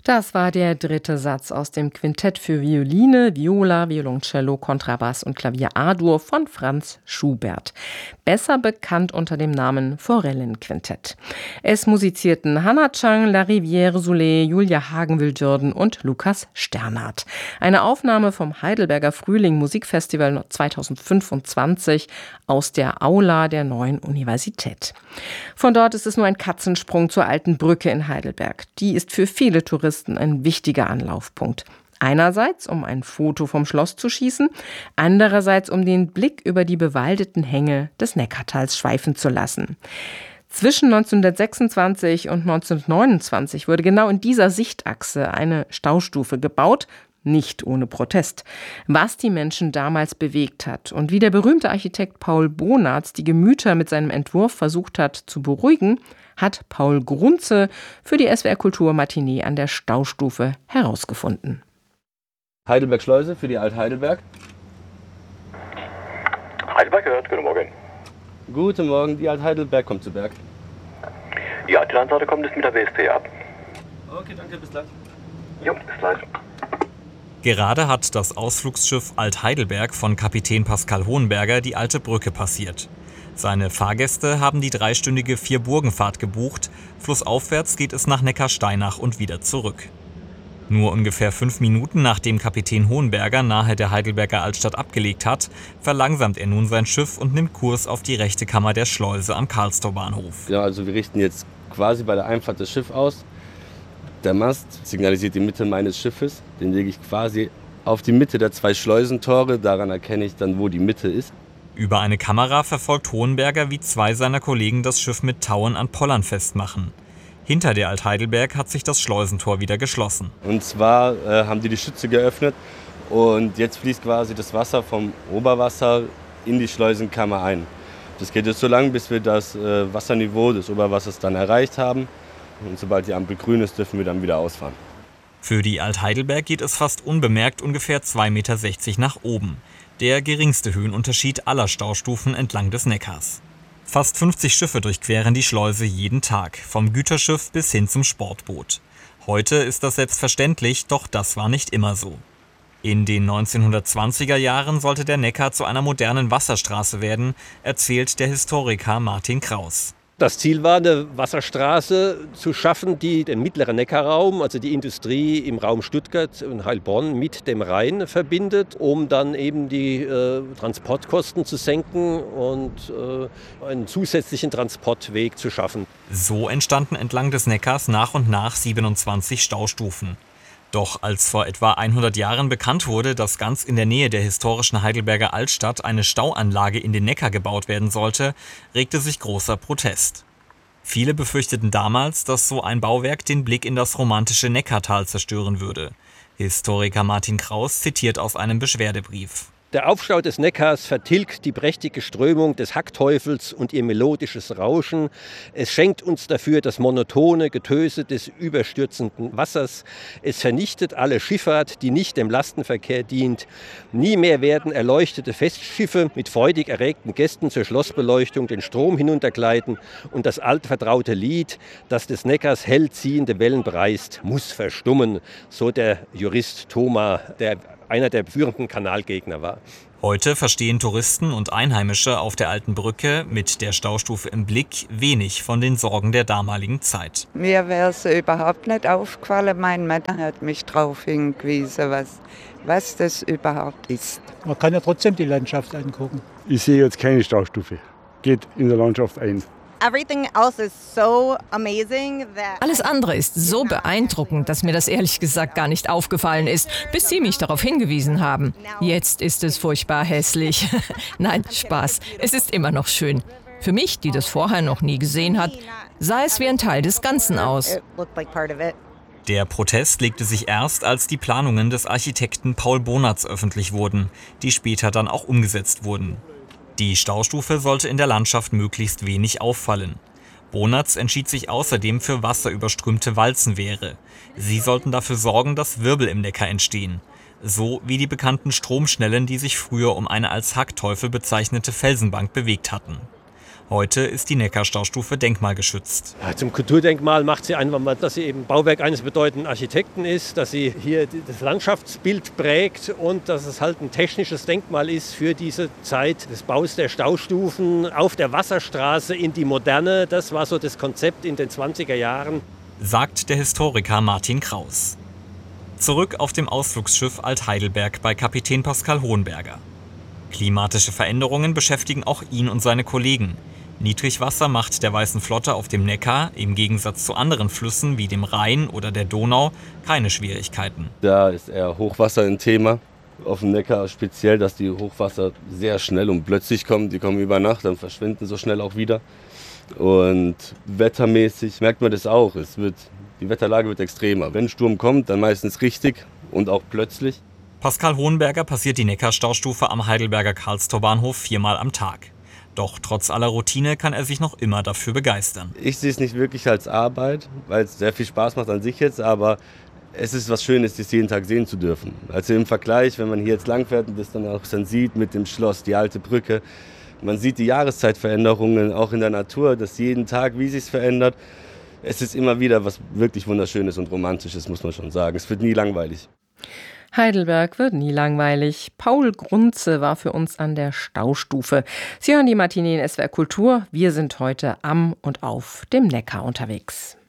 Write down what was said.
Das war der dritte Satz aus dem Quintett für Violine, Viola, Violoncello, Kontrabass und Klavier A-Dur von Franz Schubert. Besser bekannt unter dem Namen Forellenquintett. Es musizierten Hannah Chang, Larivière Soulet, Julia Hagenwül-Dürden und Lukas Sternhardt. Eine Aufnahme vom Heidelberger Frühling Musikfestival 2025 aus der Aula der Neuen Universität. Von dort ist es nur ein Katzensprung zur Alten Brücke in Heidelberg. Die ist für viele Touristen ein wichtiger Anlaufpunkt. Einerseits, um ein Foto vom Schloss zu schießen, andererseits, um den Blick über die bewaldeten Hänge des Neckartals schweifen zu lassen. Zwischen 1926 und 1929 wurde genau in dieser Sichtachse eine Staustufe gebaut, nicht ohne Protest. Was die Menschen damals bewegt hat und wie der berühmte Architekt Paul Bonatz die Gemüter mit seinem Entwurf versucht hat zu beruhigen, hat Paul Grunze für die SWR Kultur Matinee an der Staustufe herausgefunden. Heidelberg Schleuse für die Alt-Heidelberg. Heidelberg gehört, guten Morgen. Guten Morgen, die Alt-Heidelberg kommt zu Berg. Ja, die Landseite kommt es mit der WSP ab. Okay, danke, bis gleich. Jo, bis gleich. Gerade hat das Ausflugsschiff Alt-Heidelberg von Kapitän Pascal Hohenberger die Alte Brücke passiert. Seine Fahrgäste haben die 3-stündige Vierburgenfahrt gebucht. Flussaufwärts geht es nach Neckarsteinach und wieder zurück. Nur ungefähr 5 Minuten nachdem Kapitän Hohenberger nahe der Heidelberger Altstadt abgelegt hat, verlangsamt er nun sein Schiff und nimmt Kurs auf die rechte Kammer der Schleuse am Karlstorbahnhof. Ja, also wir richten jetzt quasi bei der Einfahrt das Schiff aus. Der Mast signalisiert die Mitte meines Schiffes. Den lege ich quasi auf die Mitte der 2 Schleusentore. Daran erkenne ich dann, wo die Mitte ist. Über eine Kamera verfolgt Hohenberger, wie 2 seiner Kollegen das Schiff mit Tauen an Pollern festmachen. Hinter der Alt-Heidelberg hat sich das Schleusentor wieder geschlossen. Und zwar haben die Schütze geöffnet und jetzt fließt quasi das Wasser vom Oberwasser in die Schleusenkammer ein. Das geht jetzt so lange, bis wir das Wasserniveau des Oberwassers dann erreicht haben. Und sobald die Ampel grün ist, dürfen wir dann wieder ausfahren. Für die Alt-Heidelberg geht es fast unbemerkt ungefähr 2,60 Meter nach oben. Der geringste Höhenunterschied aller Staustufen entlang des Neckars. Fast 50 Schiffe durchqueren die Schleuse jeden Tag, vom Güterschiff bis hin zum Sportboot. Heute ist das selbstverständlich, doch das war nicht immer so. In den 1920er Jahren sollte der Neckar zu einer modernen Wasserstraße werden, erzählt der Historiker Martin Kraus. Das Ziel war, eine Wasserstraße zu schaffen, die den mittleren Neckarraum, also die Industrie im Raum Stuttgart und Heilbronn mit dem Rhein verbindet, um dann eben die Transportkosten zu senken und einen zusätzlichen Transportweg zu schaffen. So entstanden entlang des Neckars nach und nach 27 Staustufen. Doch als vor etwa 100 Jahren bekannt wurde, dass ganz in der Nähe der historischen Heidelberger Altstadt eine Stauanlage in den Neckar gebaut werden sollte, regte sich großer Protest. Viele befürchteten damals, dass so ein Bauwerk den Blick in das romantische Neckartal zerstören würde. Historiker Martin Kraus zitiert aus einem Beschwerdebrief. Der Aufstau des Neckars vertilgt die prächtige Strömung des Hackteufels und ihr melodisches Rauschen. Es schenkt uns dafür das monotone Getöse des überstürzenden Wassers. Es vernichtet alle Schifffahrt, die nicht dem Lastenverkehr dient. Nie mehr werden erleuchtete Festschiffe mit freudig erregten Gästen zur Schlossbeleuchtung den Strom hinuntergleiten und das altvertraute Lied, das des Neckars hell ziehende Wellen preist, muss verstummen, so der Jurist Thoma, der einer der führenden Kanalgegner war. Heute verstehen Touristen und Einheimische auf der Alten Brücke mit der Staustufe im Blick wenig von den Sorgen der damaligen Zeit. Mir wäre es überhaupt nicht aufgefallen. Mein Mann hat mich darauf hingewiesen, was das überhaupt ist. Man kann ja trotzdem die Landschaft angucken. Ich sehe jetzt keine Staustufe. Geht in der Landschaft ein. Alles andere ist so beeindruckend, dass mir das ehrlich gesagt gar nicht aufgefallen ist, bis Sie mich darauf hingewiesen haben. Jetzt ist es furchtbar hässlich. Nein, Spaß. Es ist immer noch schön. Für mich, die das vorher noch nie gesehen hat, sah es wie ein Teil des Ganzen aus. Der Protest legte sich erst, als die Planungen des Architekten Paul Bonatz öffentlich wurden, die später dann auch umgesetzt wurden. Die Staustufe sollte in der Landschaft möglichst wenig auffallen. Bonatz entschied sich außerdem für wasserüberströmte Walzenwehre. Sie sollten dafür sorgen, dass Wirbel im Neckar entstehen. So wie die bekannten Stromschnellen, die sich früher um eine als Hackteufel bezeichnete Felsenbank bewegt hatten. Heute ist die Neckarstaustufe denkmalgeschützt. Ja, zum Kulturdenkmal macht sie einfach mal, dass sie eben Bauwerk eines bedeutenden Architekten ist, dass sie hier das Landschaftsbild prägt und dass es halt ein technisches Denkmal ist für diese Zeit des Baus der Staustufen auf der Wasserstraße in die Moderne. Das war so das Konzept in den 20er Jahren. Sagt der Historiker Martin Kraus. Zurück auf dem Ausflugsschiff Alt-Heidelberg bei Kapitän Pascal Hohenberger. Klimatische Veränderungen beschäftigen auch ihn und seine Kollegen. Niedrigwasser macht der Weißen Flotte auf dem Neckar, im Gegensatz zu anderen Flüssen wie dem Rhein oder der Donau, keine Schwierigkeiten. Da ist eher Hochwasser ein Thema. Auf dem Neckar speziell, dass die Hochwasser sehr schnell und plötzlich kommen. Die kommen über Nacht, dann verschwinden so schnell auch wieder. Und wettermäßig merkt man das auch. Die Wetterlage wird extremer. Wenn ein Sturm kommt, dann meistens richtig und auch plötzlich. Pascal Hohenberger passiert die Neckarstaustufe am Heidelberger Karlstorbahnhof 4-mal am Tag. Doch trotz aller Routine kann er sich noch immer dafür begeistern. Ich sehe es nicht wirklich als Arbeit, weil es sehr viel Spaß macht an sich jetzt, aber es ist was Schönes, das jeden Tag sehen zu dürfen. Also im Vergleich, wenn man hier jetzt langfährt und das dann auch sieht mit dem Schloss, die alte Brücke, man sieht die Jahreszeitveränderungen auch in der Natur, dass jeden Tag, wie sich es verändert. Es ist immer wieder was wirklich Wunderschönes und Romantisches, muss man schon sagen. Es wird nie langweilig. Heidelberg wird nie langweilig. Paul Grunze war für uns an der Staustufe. Sie hören die Matinee in SWR Kultur. Wir sind heute am und auf dem Neckar unterwegs.